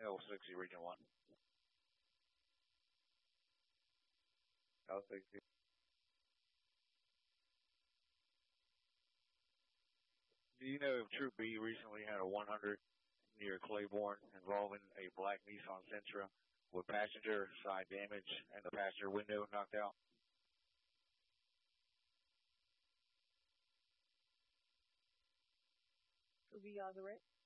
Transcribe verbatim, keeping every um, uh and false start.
L sixty, Region one. L sixty. Do you know if Troop B recently had a one hundred near Claiborne involving a black Nissan Sentra with passenger side damage and the passenger window knocked out? Troop B, on the right.